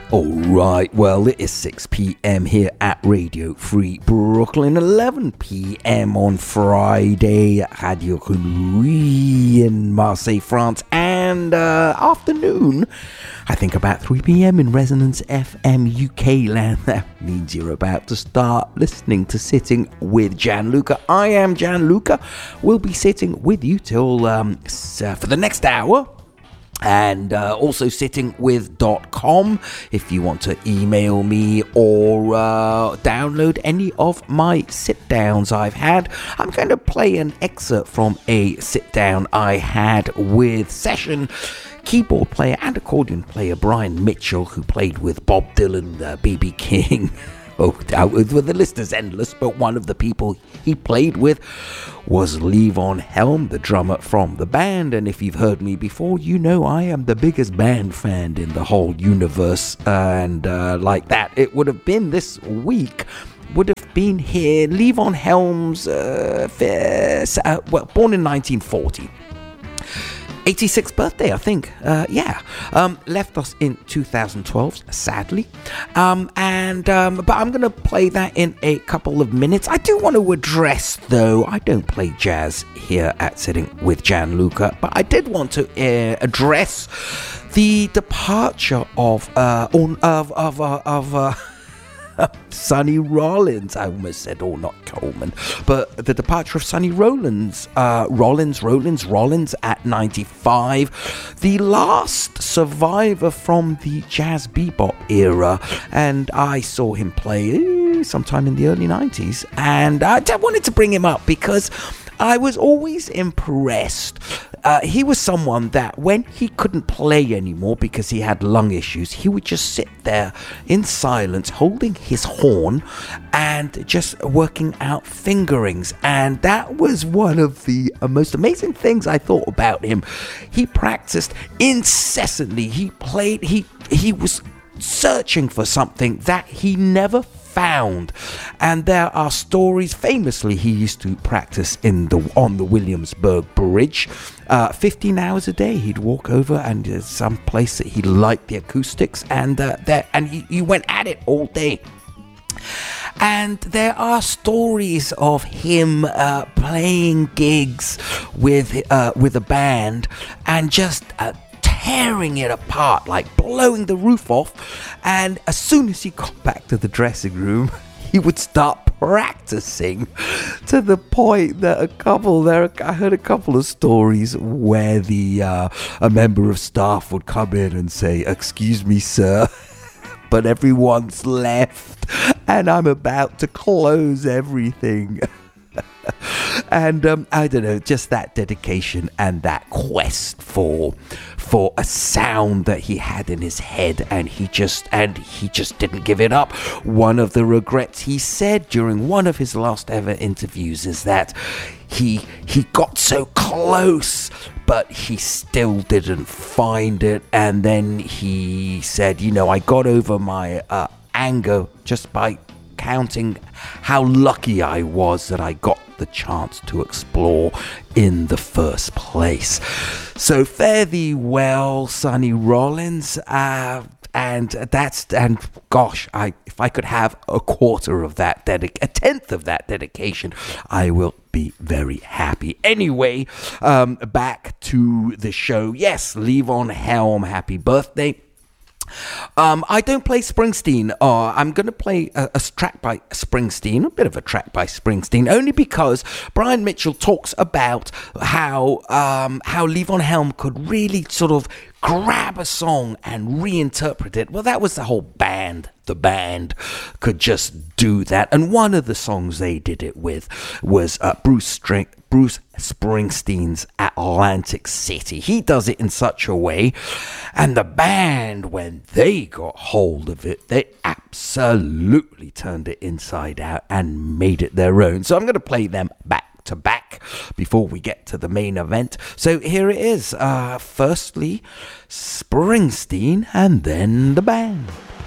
Alright, well, it is 6 p.m. here at Radio Free Brooklyn, 11 p.m. on Friday, Radio Grenouille in Marseille, France, and afternoon, I think about 3 p.m. in Resonance FM UK land. That means you're about to start listening to Sitting with Gianluca. I am Gianluca. We'll be sitting with you till for the next hour. And also sitting with .com if you want to email me or download any of my sit downs I've had. I'm going to play an excerpt from a sit down I had with session keyboard player and accordion player Brian Mitchell, who played with Bob Dylan, B.B. King. Oh, the list is endless, but one of the people he played with was Levon Helm, the drummer from the band. And if you've heard me before, you know I am the biggest band fan in the whole universe. And like that, it would have been this week. Would have been here. Levon Helm's, born in 1940. 86th birthday, I think. Left us in 2012, sadly. But I'm going to play that in a couple of minutes. I do want to address, though, I don't play jazz here at Sitting with Gianluca, but I did want to address the departure of Sonny Rollins. I almost said, not Coleman, but the departure of Sonny Rollins at 95, the last survivor from the jazz bebop era, and I saw him play sometime in the early 90s, and I wanted to bring him up because I was always impressed. He was someone that when he couldn't play anymore because he had lung issues, he would just sit there in silence holding his horn and just working out fingerings. And that was one of the most amazing things I thought about him. He practiced incessantly. He played, he was searching for something that he never found, and there are stories. Famously, he used to practice on the Williamsburg Bridge, 15 hours a day. He'd walk over and some place that he liked the acoustics, and he went at it all day. And there are stories of him playing gigs with a band and just tearing it apart, like blowing the roof off. And as soon as he got back to the dressing room, he would start practicing, to the point that I heard a couple of stories where a member of staff would come in and say, "Excuse me, sir, but everyone's left and I'm about to close everything." And I don't know, just that dedication and that quest for a sound that he had in his head, and he just didn't give it up. One of the regrets he said during one of his last ever interviews is that he got so close, but he still didn't find it. And then he said, I got over my anger just by counting how lucky I was that I got the chance to explore in the first place. So fare thee well, Sonny Rollins, if I could have a quarter of that, a tenth of that dedication, I will be very happy. Anyway, back to the show. Yes, Levon Helm, happy birthday. I don't play Springsteen. I'm going to play a track by Springsteen, a bit of a track by Springsteen, only because Brian Mitchell talks about how Levon Helm could really sort of grab a song and reinterpret it. Well, that was the whole band. The band could just do that. And one of the songs they did it with was Bruce Springsteen's Atlantic City. He does it in such a way, and the band, when they got hold of it, they absolutely turned it inside out and made it their own. So I'm going to play them back to back before we get to the main event. So here it is. Firstly, Springsteen, and then the band.